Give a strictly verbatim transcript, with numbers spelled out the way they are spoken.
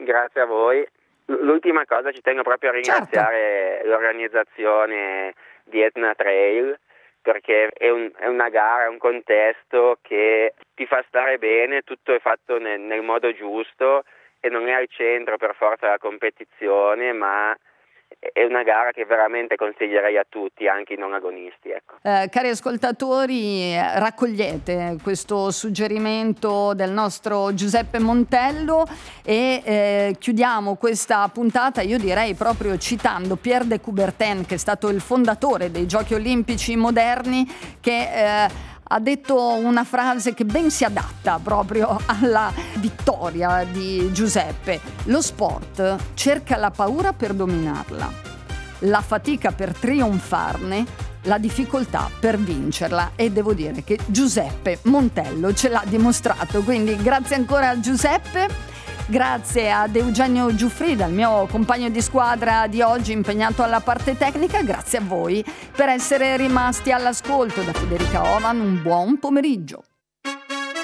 Grazie a voi. L'ultima cosa, ci tengo proprio a ringraziare certo. l'organizzazione di Etna Trail, perché è, un, è una gara, è un contesto che ti fa stare bene, tutto è fatto nel, nel modo giusto e non è al centro per forza della competizione, ma è una gara che veramente consiglierei a tutti, anche i non agonisti. Ecco. Eh, cari ascoltatori, raccogliete questo suggerimento del nostro Giuseppe Montello e eh, chiudiamo questa puntata, io direi proprio citando Pierre de Coubertin, che è stato il fondatore dei Giochi Olimpici moderni, che eh, ha detto una frase che ben si adatta proprio alla vittoria di Giuseppe. Lo sport cerca la paura per dominarla, la fatica per trionfarne, la difficoltà per vincerla, e devo dire che Giuseppe Montello ce l'ha dimostrato, quindi grazie ancora a Giuseppe. Grazie ad Eugenio Giuffrida, il mio compagno di squadra di oggi impegnato alla parte tecnica. Grazie a voi per essere rimasti all'ascolto. Da Federica Ovan un buon pomeriggio.